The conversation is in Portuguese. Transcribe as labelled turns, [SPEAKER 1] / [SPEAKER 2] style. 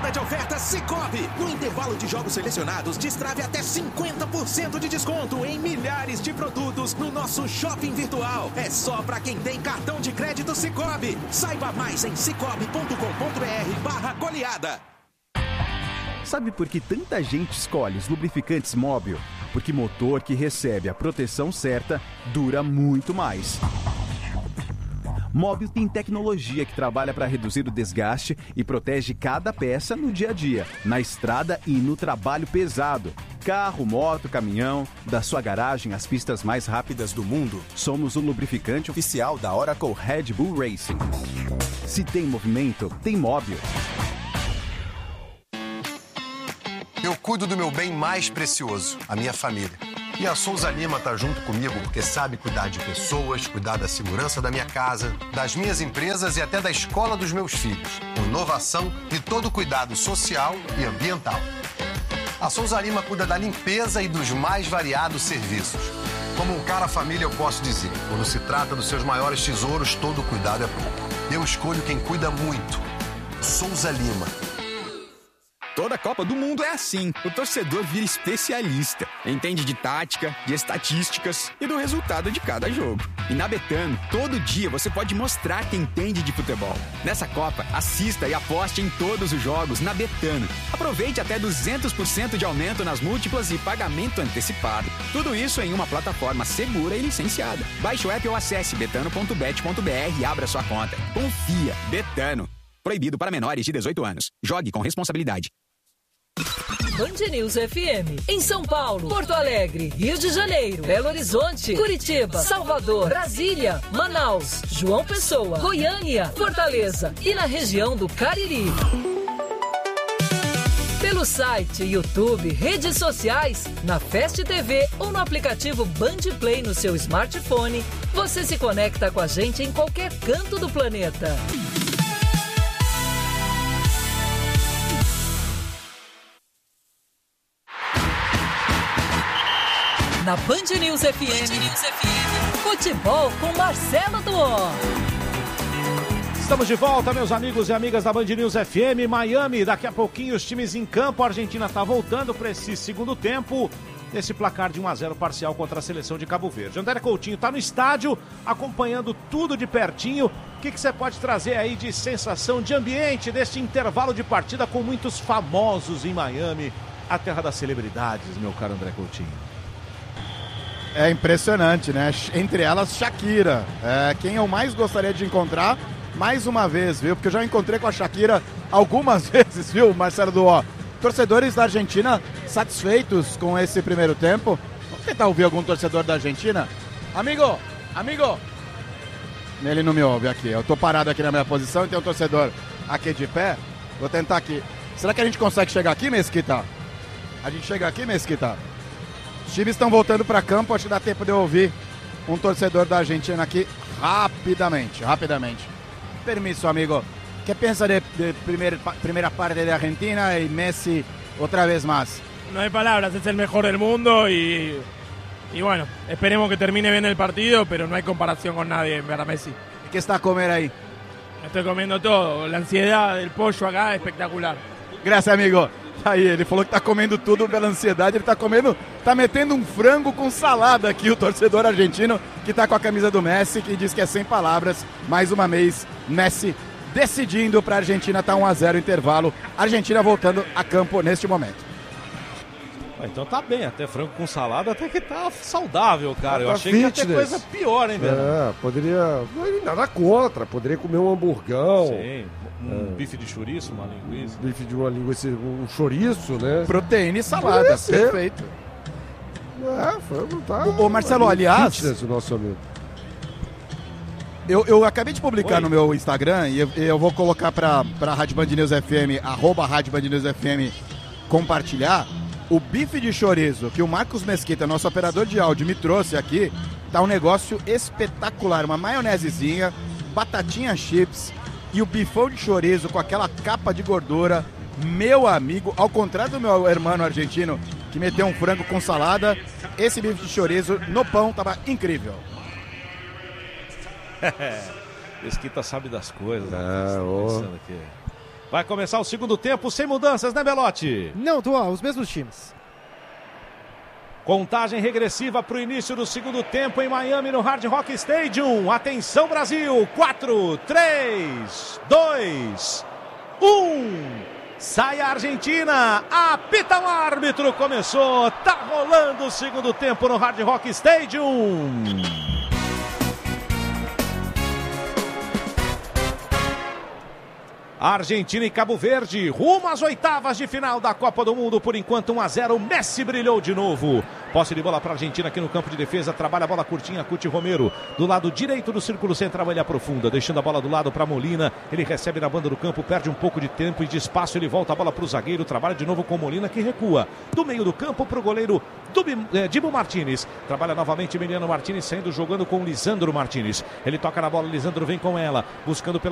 [SPEAKER 1] Semana de ofertas Sicoob. No intervalo de jogos selecionados, destrave até 50% de desconto em milhares de produtos no nosso shopping virtual. É só para quem tem cartão de crédito Sicoob. Saiba mais em sicoob.com.br/goleada.
[SPEAKER 2] Sabe por que tanta gente escolhe os lubrificantes Móbil? Porque motor que recebe a proteção certa dura muito mais. Móbil tem tecnologia que trabalha para reduzir o desgaste e protege cada peça no dia a dia, na estrada e no trabalho pesado. Carro, moto, caminhão, da sua garagem às pistas mais rápidas do mundo, somos o lubrificante oficial da Oracle Red Bull Racing. Se tem movimento, tem Móbil.
[SPEAKER 3] Eu cuido do meu bem mais precioso, a minha família. E a Souza Lima tá junto comigo porque sabe cuidar de pessoas, cuidar da segurança da minha casa, das minhas empresas e até da escola dos meus filhos, com inovação e todo o cuidado social e ambiental. A Souza Lima cuida da limpeza e dos mais variados serviços. Como um cara família, eu posso dizer, quando se trata dos seus maiores tesouros, todo cuidado é pouco. Eu escolho quem cuida muito. Souza Lima.
[SPEAKER 4] Toda Copa do Mundo é assim. O torcedor vira especialista. Entende de tática, de estatísticas e do resultado de cada jogo. E na Betano, todo dia você pode mostrar que entende de futebol. Nessa Copa, assista e aposte em todos os jogos na Betano. Aproveite até 200% de aumento nas múltiplas e pagamento antecipado. Tudo isso em uma plataforma segura e licenciada. Baixe o app ou acesse betano.bet.br e abra sua conta. Confia. Betano. Proibido para menores de 18 anos. Jogue com responsabilidade.
[SPEAKER 5] Band News FM. Em São Paulo, Porto Alegre, Rio de Janeiro, Belo Horizonte, Curitiba, Salvador, Brasília, Manaus, João Pessoa, Goiânia, Fortaleza e na região do Cariri. Pelo site, YouTube, redes sociais, na Fast TV ou no aplicativo Band Play no seu smartphone, você se conecta com a gente em qualquer canto do planeta. Na Band News FM, futebol com Marcelo Duó.
[SPEAKER 6] Estamos de volta, meus amigos e amigas da Band News FM, Miami. Daqui a pouquinho os times em campo. A Argentina está voltando para esse segundo tempo, nesse placar de 1-0 parcial contra a seleção de Cabo Verde. André Coutinho está no estádio, acompanhando tudo de pertinho. O que você pode trazer aí de sensação, de ambiente, deste intervalo de partida com muitos famosos em Miami, a terra das celebridades, meu caro André Coutinho?
[SPEAKER 7] É impressionante, né? Entre elas, Shakira. Quem eu mais gostaria de encontrar, mais uma vez, viu? Porque eu já encontrei com a Shakira algumas vezes, viu, Marcelo Duó? Torcedores da Argentina satisfeitos com esse primeiro tempo. Vamos tentar ouvir algum torcedor da Argentina? Amigo! Ele não me ouve aqui. Eu tô parado aqui na minha posição e tem um torcedor aqui de pé. Vou tentar aqui. Será que a gente consegue chegar aqui, Mesquita? A gente chega aqui, Mesquita? Os times estão voltando para campo, acho que dá tempo de eu ouvir um torcedor da Argentina aqui rapidamente. Permiso, amigo. ¿Qué piensa de primera parte de Argentina y Messi otra vez más?
[SPEAKER 8] No hay palabras, es el mejor del mundo y bueno, esperemos que termine bien el partido, pero no hay comparación con nadie para Messi.
[SPEAKER 7] ¿Qué está a comer ahí?
[SPEAKER 8] Estoy comiendo todo, la ansiedad del pollo acá es espectacular.
[SPEAKER 7] Graças, amigo. Aí, ele falou que tá comendo tudo pela ansiedade, ele tá metendo um frango com salada aqui, o torcedor argentino, que tá com a camisa do Messi, que diz que é sem palavras. Mais uma vez, Messi decidindo pra Argentina, tá 1-0 intervalo. Argentina voltando a campo neste momento.
[SPEAKER 6] Então tá bem, até frango com salada até que tá saudável, cara. Eu achei
[SPEAKER 9] fitness.
[SPEAKER 6] Que ia ter coisa pior, hein, velho?
[SPEAKER 9] Poderia... Nada contra, poderia comer um hamburgão.
[SPEAKER 6] Sim, bife de chouriço, uma linguiça.
[SPEAKER 9] Bife de uma linguiça, um chouriço, né?
[SPEAKER 7] Proteína e salada, perfeito.
[SPEAKER 9] Frango tá...
[SPEAKER 7] Ô Marcelo, aliás...
[SPEAKER 9] Fitness, o nosso amigo.
[SPEAKER 7] Eu acabei de publicar no meu Instagram e eu vou colocar pra Rádio Band News FM, @Rádio Band News FM, compartilhar. O bife de chorizo que o Marcos Mesquita, nosso operador de áudio, me trouxe aqui, tá um negócio espetacular. Uma maionesezinha, batatinha chips e o bifão de chorizo com aquela capa de gordura. Meu amigo, ao contrário do meu irmão argentino, que meteu um frango com salada, esse bife de chorizo no pão tava incrível.
[SPEAKER 6] Mesquita sabe das coisas.
[SPEAKER 9] Pensando
[SPEAKER 6] aqui. Vai começar o segundo tempo sem mudanças, né, Belotti?
[SPEAKER 10] Não, Tuan, os mesmos times.
[SPEAKER 6] Contagem regressiva para o início do segundo tempo em Miami, no Hard Rock Stadium. Atenção, Brasil. 4, 3, 2, 1. Sai a Argentina. Apita o árbitro. Começou. Tá rolando o segundo tempo no Hard Rock Stadium. Argentina e Cabo Verde, rumo às oitavas de final da Copa do Mundo. Por enquanto 1-0, Messi brilhou de novo. Posse de bola para a Argentina aqui no campo de defesa. Trabalha a bola curtinha, Cuti Romero. Do lado direito do círculo central, ele aprofunda, deixando a bola do lado para Molina. Ele recebe na banda do campo, perde um pouco de tempo e de espaço. Ele volta a bola para o zagueiro, trabalha de novo com Molina, que recua. Do meio do campo para o goleiro Dibu Martínez. Trabalha novamente Emiliano Martínez, saindo jogando com Lisandro Martínez. Ele toca na bola, Lisandro vem com ela, buscando pela